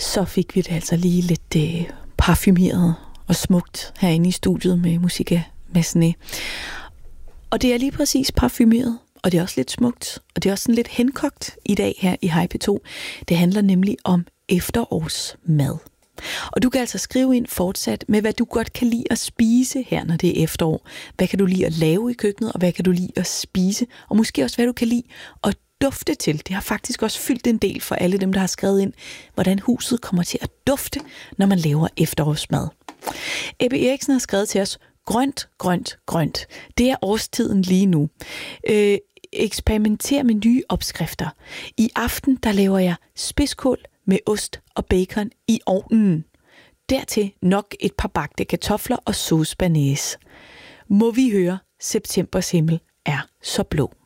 så fik vi det altså lige lidt parfumeret og smukt herinde i studiet med musik af Massenet. Og det er lige præcis parfumeret, og det er også lidt smukt, og det er også sådan lidt henkogt i dag her i Hej P2. Det handler nemlig om efterårsmad. Og du kan altså skrive ind fortsat med, hvad du godt kan lide at spise her, når det er efterår. Hvad kan du lide at lave i køkkenet, og hvad kan du lide at spise? Og måske også, hvad du kan lide at dufte til. Det har faktisk også fyldt en del for alle dem, der har skrevet ind, hvordan huset kommer til at dufte, når man laver efterårsmad. Ebbe Eriksen har skrevet til os, grønt, grønt, grønt. Det er årstiden lige nu. Eksperimenter med nye opskrifter. I aften, der laver jeg spidskål med ost og bacon i ovnen. Dertil nok et par bagte kartofler og sauce béarnaise. Må vi høre, septembers himmel er så blå.